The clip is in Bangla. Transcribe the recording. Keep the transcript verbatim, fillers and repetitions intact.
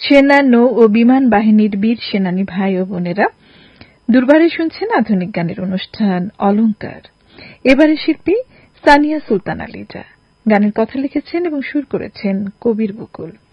সেনা, নৌ ও বিমান বাহিনীর বীর সেনানী ভাই ও বোনেরা, দুর্বারে শুনছেন আধুনিক গানের অনুষ্ঠান অলংকার। এবারে শিল্পী সানিয়া সুলতানা লিজা। গানের কথা লিখেছেন এবং সুর করেছেন কবির বকুল।